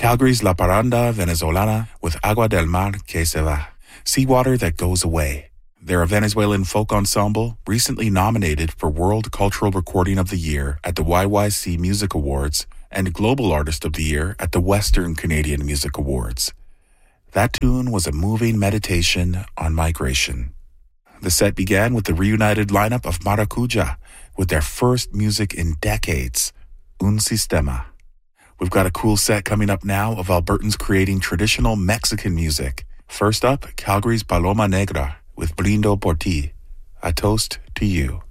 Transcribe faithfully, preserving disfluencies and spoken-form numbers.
Calgary's La Parranda Venezolana with Agua del Mar que se va, seawater that goes away. They're a Venezuelan folk ensemble recently nominated for World Cultural Recording of the Year at the Y Y C Music Awards and Global Artist of the Year at the Western Canadian Music Awards. That tune was a moving meditation on migration. The set began with the reunited lineup of Maracuja with their first music in decades, Un Sistema. We've got a cool set coming up now of Albertans creating traditional Mexican music. First up, Calgary's Paloma Negra with Brindo por ti, a toast to you.